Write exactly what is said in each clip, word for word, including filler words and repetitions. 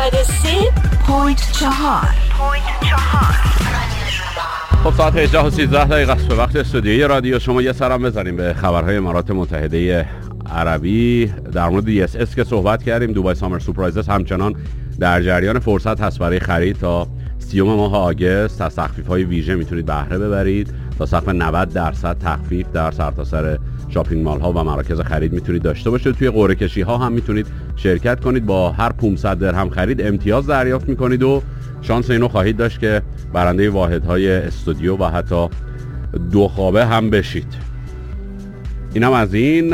خب ساعت هجده و سیزده دقیقه است به وقت استودیوی رادیو شما. یه سرم بزنیم به خبرهای امارات متحده عربی. در مورد دی اس اس که صحبت کردیم، دوبای سامر سورپرایزز همچنان در جریان فرصت هست برای خرید. تا سیوم ماه آگوست از تخفیف‌های ویژه میتونید بهره ببرید. تا سقف نود درصد تخفیف در سرتاسر شاپینگ مال ها و مراکز خرید میتونید داشته باشید. توی قرعه کشی ها هم میتونید شرکت کنید. با هر پانصد درهم خرید امتیاز دریافت میکنید و شانس اینو خواهید داشت که برنده واحدهای استودیو و حتی دو خوابه هم بشید. اینم از این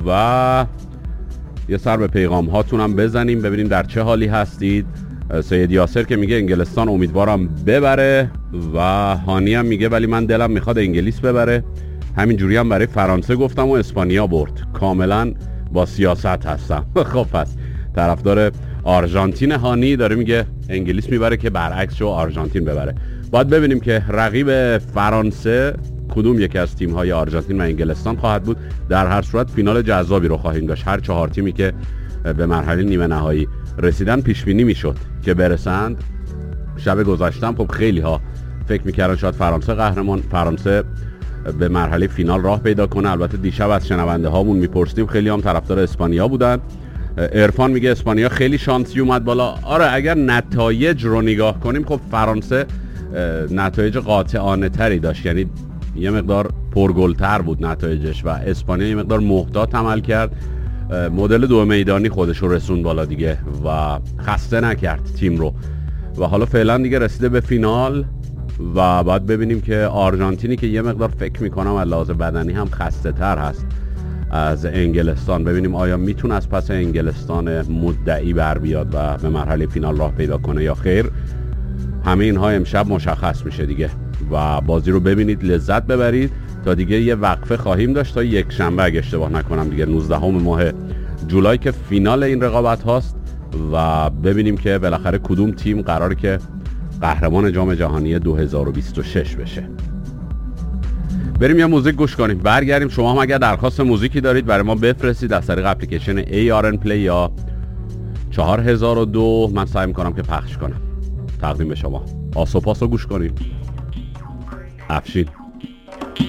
و یه سر به پیغام هاتون هم بزنیم ببینیم در چه حالی هستید. سید یاسر که میگه انگلستان امیدوارم ببره و هانی هم میگه ولی من دلم میخواد انگلیس ببره. همین جوری هم برای فرانسه گفتم و اسپانیا برد. کاملا با سیاست هستم. خب پس طرفدار آرژانتین هانی داره میگه انگلیس میبره که برعکس شو آرژانتین ببره. باید ببینیم که رقیب فرانسه کدوم یکی از تیم‌های آرژانتین و انگلستان خواهد بود. در هر صورت فینال جذابی رو خواهیم داشت. هر چهار تیمی که به مرحله نیمه نهایی رسیدن پیش بینی میشد که برسند. شب گذشتم خب خیلی ها فکر میکردن شاید فرانسه قهرمان، فرانسه به مرحله فینال راه پیدا کنه. البته دیشب از شنونده هامون میپرسیدیم، خیلی هم طرفدار اسپانیا بودن. عرفان میگه اسپانیا خیلی شانسی اومد بالا. آره اگر نتایج رو نگاه کنیم خب فرانسه نتایج قاطعانه تری داشت، یعنی یه مقدار پرگلتر بود نتایجش و اسپانیا یه مقدار محتاط عمل کرد. مدل دو میدانی خودش رو رسون بالا دیگه و خسته نکرد تیم رو و حالا فعلا دیگه رسیده به فینال و بعد ببینیم که آرژانتینی که یه مقدار فکر میکنم از لحاظ بدنی هم خسته تر هست از انگلستان، ببینیم آیا میتونه از پس انگلستان مدعی بر بیاد و به مرحله فینال راه پیدا کنه یا خیر. همه اینها امشب مشخص میشه دیگه و بازی رو ببینید، لذت ببرید. تا دیگه یه وقفه خواهیم داشت تا یک شنبه اگه اشتباه نکنم دیگه نوزدهم ماه جولای که فینال این رقابت هاست و ببینیم که بالاخره کدوم تیم قراره که قهرمان جام جهانی دو هزار و بیست و شش بشه. بریم یه موزیک گوش کنیم برگردیم. شما هم اگر درخواست موزیکی دارید برای ما بفرستید از طریق اپلیکیشن ای آر ان پلی یا چهار هزار و دو. من سعی میکنم که پخش کنم تقدیم به شما. آسو پاسو گوش کنیم. افشین